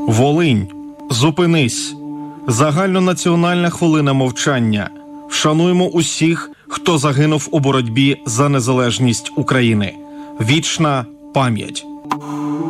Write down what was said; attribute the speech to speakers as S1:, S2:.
S1: Волинь, зупинись. Загальнонаціональна хвилина мовчання. Вшануємо усіх, хто загинув у боротьбі за незалежність України. Вічна пам'ять.